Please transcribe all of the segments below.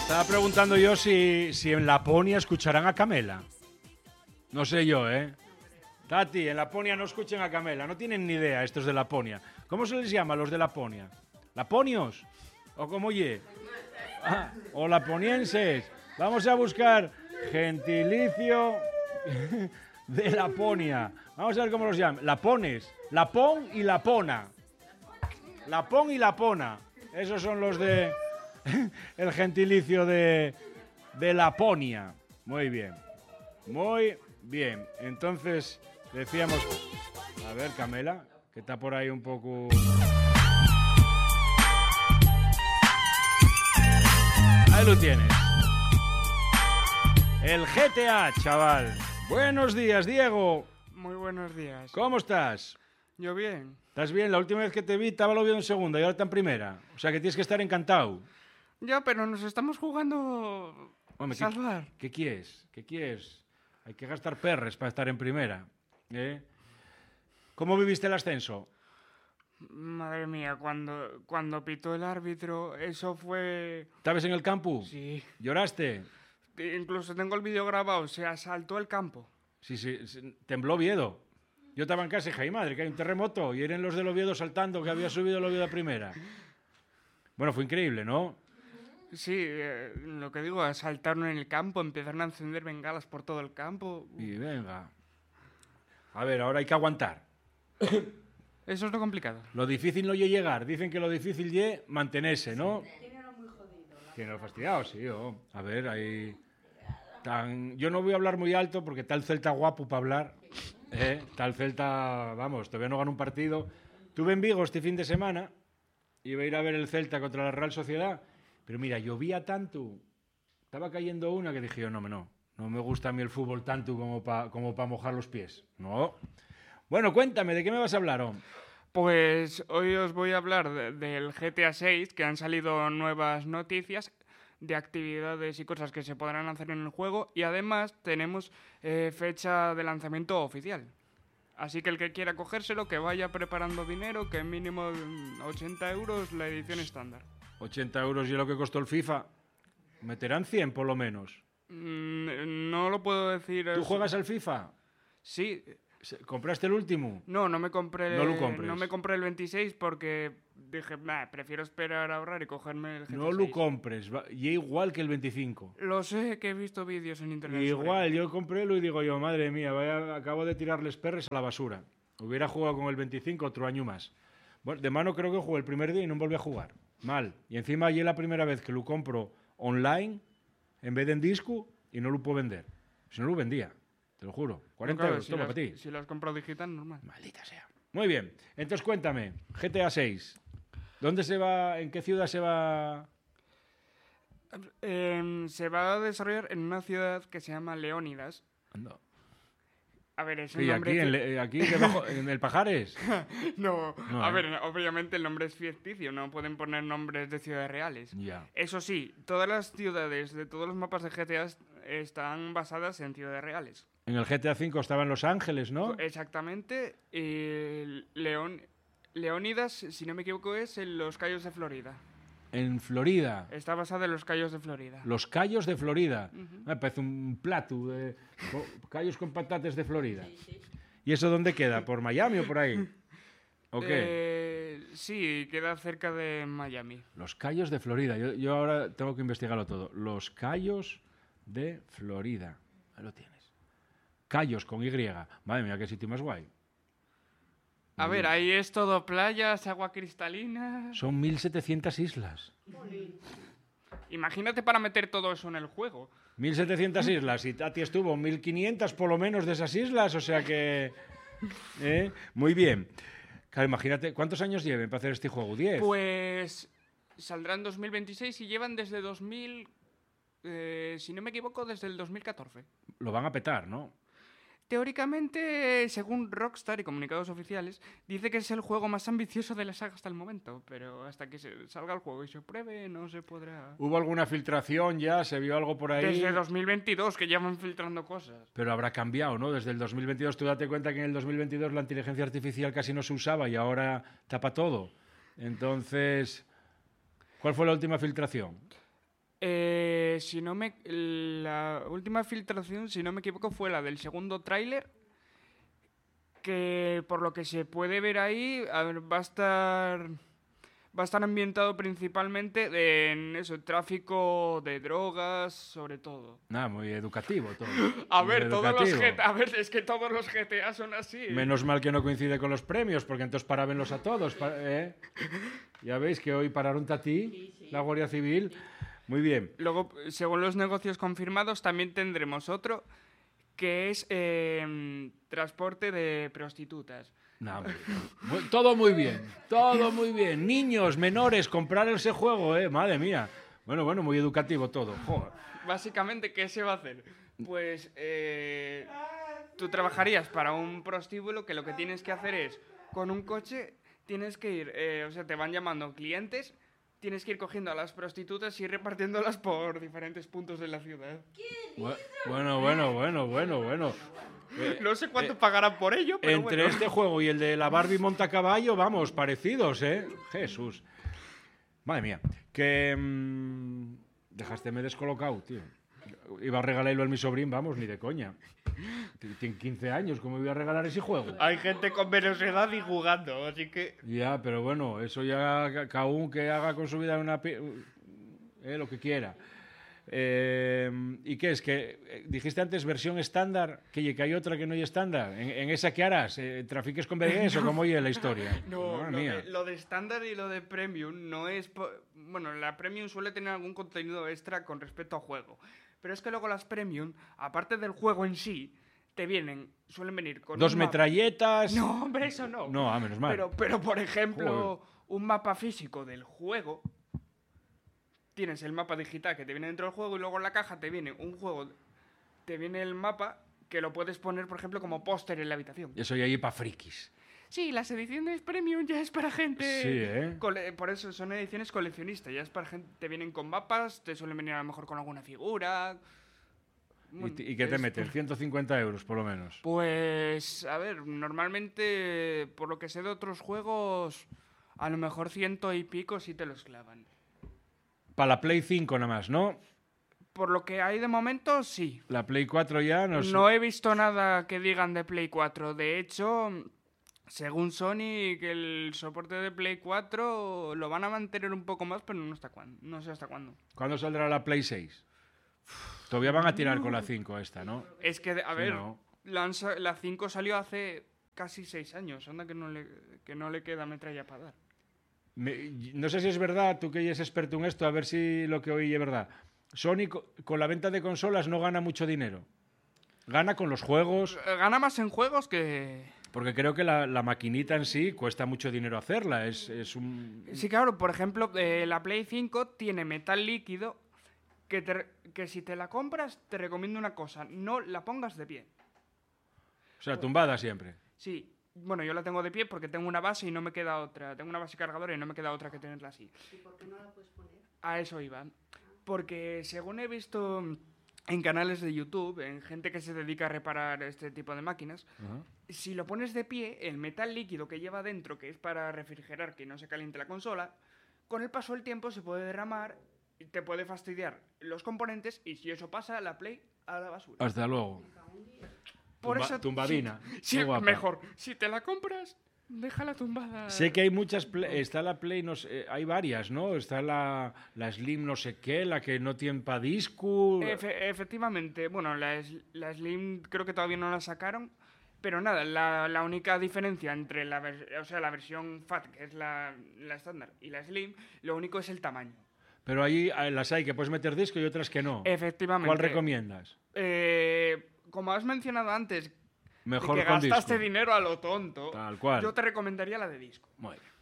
Estaba preguntando yo si en Laponia escucharán a Camela. No sé yo, ¿eh? Tati, en Laponia no escuchen a Camela. No tienen ni idea estos de Laponia. ¿Cómo se les llama a los de Laponia? ¿Laponios? ¿O cómo ye? Ah, o laponienses. Vamos a buscar gentilicio de Laponia. Vamos a ver cómo los llaman. Lapones. Lapón y Lapona. Lapón y Lapona. Esos son los de el gentilicio de Laponia. Muy bien. Muy bien. Entonces, decíamos... A ver, Camela, que está por ahí un poco... Ahí lo tienes. El GTA, chaval. Buenos días, Diego. Muy buenos días. ¿Cómo estás? Yo bien. ¿Estás bien? La última vez que te vi estaba lo viendo en segunda y ahora está en primera. O sea que tienes que estar encantado. Ya, pero nos estamos jugando... Hombre, salvar. ¿Qué quieres? ¿Qué quieres? Hay que gastar perres para estar en primera. ¿Eh? ¿Cómo viviste el ascenso? Madre mía, cuando pitó el árbitro, eso fue... ¿Estabas en el campo? Sí. ¿Lloraste? Incluso tengo el vídeo grabado, se asaltó el campo. Sí, tembló Oviedo. Yo estaba en casa y dije, ay madre, que hay un terremoto. Y eran los del Oviedo saltando, que había subido el Oviedo a primera. Bueno, fue increíble, ¿no? Sí, lo que digo, asaltaron en el campo, empezaron a encender bengalas por todo el campo. Y venga. A ver, ahora hay que aguantar. Eso es lo complicado. Lo difícil no es llegar. Dicen que lo difícil es mantenerse, ¿no? Tiene lo fastidiado, sí. Oh. A ver, ahí... Yo no voy a hablar muy alto porque está el Celta guapo para hablar. Está el Celta, vamos, todavía no gana un partido. Tuve en Vigo este fin de semana. Iba a ir a ver el Celta contra la Real Sociedad. Pero mira, llovía tanto. Estaba cayendo una que dije yo, no me gusta a mí el fútbol tanto como pa mojar los pies. No. Bueno, cuéntame, ¿de qué me vas a hablar, hombre? Pues hoy os voy a hablar del GTA 6, que han salido nuevas noticias de actividades y cosas que se podrán hacer en el juego, y además tenemos fecha de lanzamiento oficial. Así que el que quiera cogérselo, que vaya preparando dinero, que mínimo 80 euros la edición estándar. 80 euros y lo que costó el FIFA. Meterán 100 por lo menos. No lo puedo decir. ¿Tú juegas al FIFA? Sí. ¿Compraste el último? No me compré. No lo compres. No me compré el 26 porque dije, prefiero esperar a ahorrar y cogerme el GTA 6. No lo compres, y igual que el 25. Lo sé, que he visto vídeos en internet. Igual, yo compré y digo yo, madre mía, acabo de tirarles perres a la basura. Hubiera jugado con el 25 otro año más. Bueno, de mano creo que jugué el primer día y no volví a jugar. Mal. Y encima allí es la primera vez que lo compro online en vez de en disco y no lo puedo vender. Si no lo vendía, te lo juro. 40 euros, toma para ti. Si lo has comprado digital, normal. Maldita sea. Muy bien. Entonces cuéntame, GTA 6. ¿Dónde se va? ¿En qué ciudad se va? Se va a desarrollar en una ciudad que se llama Leónidas. No. A ver, es un nombre... aquí debajo, en el Pajares. No, a ver, obviamente el nombre es ficticio, no pueden poner nombres de ciudades reales. Ya. Eso sí, todas las ciudades de todos los mapas de GTA están basadas en ciudades reales. En el GTA 5 estaban Los Ángeles, ¿no? Exactamente. Leónidas, si no me equivoco, es en los Cayos de Florida. En Florida. Está basada en los Cayos de Florida. Los Cayos de Florida. Me parece un plato de callos con patates de Florida. Sí. ¿Y eso dónde queda? ¿Por Miami o por ahí? ¿O qué? Sí, queda cerca de Miami. Los Cayos de Florida. Yo ahora tengo que investigarlo todo. Los Cayos de Florida. Ahí lo tienes. Cayos con Y. Madre mía, qué sitio más guay. A ver, ahí es todo playas, agua cristalina... Son 1.700 islas. Imagínate para meter todo eso en el juego. 1.700 islas. Y Tati estuvo 1.500 por lo menos de esas islas. O sea que... Muy bien. Claro, imagínate, ¿cuántos años lleven para hacer este juego? ¿10? Pues saldrá en 2026 y llevan desde 2000... si no me equivoco, desde el 2014. Lo van a petar, ¿no? Teóricamente, según Rockstar y comunicados oficiales, dice que es el juego más ambicioso de la saga hasta el momento, pero hasta que salga el juego y se pruebe no se podrá... ¿Hubo alguna filtración ya? ¿Se vio algo por ahí? Desde 2022, que ya van filtrando cosas. Pero habrá cambiado, ¿no? Desde el 2022, tú date cuenta que en el 2022 la inteligencia artificial casi no se usaba y ahora tapa todo. Entonces, ¿cuál fue la última filtración? La última filtración, si no me equivoco, fue la del segundo tráiler, que por lo que se puede ver ahí, a ver, va a estar ambientado principalmente en eso, tráfico de drogas, sobre todo. Nada, muy educativo todo. A Muy ver, educativo. es que todos los GTA son así. Menos mal que no coincide con los premios, porque entonces parabenlos a todos. Ya veis que hoy pararon a ti, la Guardia Civil. Muy bien. Luego, según los negocios confirmados, también tendremos otro que es transporte de prostitutas. No, todo muy bien, todo muy bien. Niños, menores, comprar ese juego, madre mía. Bueno, muy educativo todo. Joder. Básicamente, ¿qué se va a hacer? Pues tú trabajarías para un prostíbulo que lo que tienes que hacer es, con un coche, tienes que ir, o sea, te van llamando clientes, tienes que ir cogiendo a las prostitutas y ir repartiéndolas por diferentes puntos de la ciudad. Bueno. No sé cuánto pagarán por ello, pero entre este juego y el de la Barbie montacaballo, vamos, parecidos, ¿eh? Jesús. Madre mía. Que... dejásteme descolocado, tío. Iba a regalarlo a mi sobrín, vamos, ni de coña. Tiene 15 años, ¿cómo voy a regalar ese juego? Hay gente con menos edad y jugando, así que... Ya, pero bueno, eso ya cada uno que haga con su vida lo que quiera. ¿Y qué es? Que dijiste antes versión estándar, que hay otra que no hay estándar. ¿En esa qué harás? ¿Trafiques con BDS o cómo oye la historia? No, lo de estándar y lo de premium no es... Bueno, la premium suele tener algún contenido extra con respecto al juego. Pero es que luego las premium, aparte del juego en sí, suelen venir con... ¿Dos metralletas? No, hombre, eso no. No, menos mal. Pero por ejemplo, Joder. un mapa físico del juego... Tienes el mapa digital que te viene dentro del juego y luego en la caja te viene el mapa que lo puedes poner, por ejemplo, como póster en la habitación. Eso ya hay para frikis. Sí, las ediciones premium ya es para gente... Sí, ¿eh? Por eso son ediciones coleccionistas, ya es para gente... Te vienen con mapas, te suelen venir a lo mejor con alguna figura... ¿Y qué te meten? 150 euros, por lo menos. Pues, a ver, normalmente, por lo que sé de otros juegos, a lo mejor 100 y pico sí te los clavan. Para la Play 5 nada más, ¿no? Por lo que hay de momento, sí. La Play 4 ya no sé. No he visto nada que digan de Play 4. De hecho, según Sony, que el soporte de Play 4 lo van a mantener un poco más, pero no sé hasta cuándo. ¿Cuándo saldrá la Play 6? Todavía van a tirar con la 5 esta, ¿no? Es que, a ver, no. la 5 salió hace casi 6 años. Anda que no le queda metralla para dar. No sé si es verdad, tú que eres experto en esto, a ver si lo que oí es verdad. Sony con la venta de consolas no gana mucho dinero. Gana con los juegos. Gana más en juegos que... Porque creo que la maquinita en sí cuesta mucho dinero hacerla. Sí, claro, por ejemplo, la Play 5 tiene metal líquido que si te la compras te recomiendo una cosa, no la pongas de pie. O sea, tumbada siempre. Sí. Bueno, yo la tengo de pie porque tengo una base y no me queda otra. Tengo una base cargadora y no me queda otra que tenerla así. ¿Y por qué no la puedes poner? A eso iba. Porque según he visto en canales de YouTube, en gente que se dedica a reparar este tipo de máquinas, si lo pones de pie, el metal líquido que lleva dentro, que es para refrigerar que no se caliente la consola, con el paso del tiempo se puede derramar, y te puede fastidiar los componentes y si eso pasa, la Play a la basura. Hasta luego. Por eso, tumbadina. Sí, Qué guapa. mejor. Si te la compras, déjala tumbada. Sé que hay muchas... Está la Play, no sé, hay varias, ¿no? Está la Slim no sé qué, la que no tiene pa' disco... Efectivamente. Bueno, la Slim creo que todavía no la sacaron. Pero nada, la única diferencia entre la versión FAT, que es la estándar, y la Slim, lo único es el tamaño. Pero ahí las hay que puedes meter disco y otras que no. Efectivamente. ¿Cuál recomiendas? Como has mencionado antes, Mejor de que con gastaste disco. dinero a lo tonto, Tal cual. yo te recomendaría la de disco. Muy bien.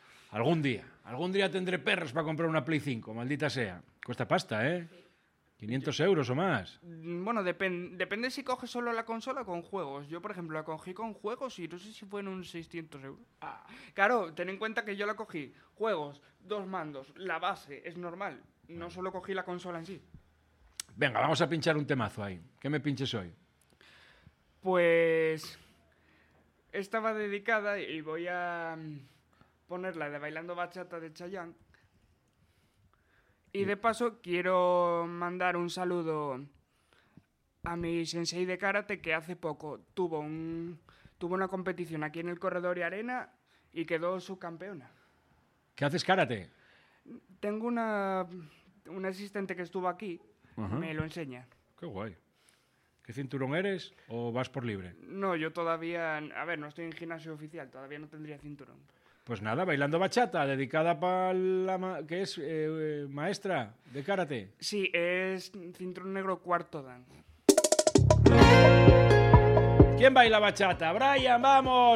Algún día tendré perros para comprar una Play 5, maldita sea. Cuesta pasta, ¿eh? 500 euros o más. Bueno, depende si coges solo la consola o con juegos. Yo, por ejemplo, la cogí con juegos y no sé si fueron unos 600 euros. Claro, ten en cuenta que yo la cogí. Juegos, 2 mandos, la base, es normal. No solo cogí la consola en sí. Venga, vamos a pinchar un temazo ahí. ¿Qué me pinches hoy? Pues... Esta va dedicada y voy a ponerla de Bailando Bachata de Chayanne. Y de paso quiero mandar un saludo a mi sensei de karate que hace poco tuvo una competición aquí en el Corredor y Arena y quedó subcampeona. ¿Qué haces karate? Tengo una asistente que estuvo aquí, me lo enseña. Qué guay. ¿Qué cinturón eres o vas por libre? No, yo todavía, a ver, no estoy en gimnasio oficial, todavía no tendría cinturón. Pues nada, bailando bachata, dedicada para la que es maestra de karate. Sí, es cinturón negro cuarto dan. ¿Quién baila bachata? Brian, vamos.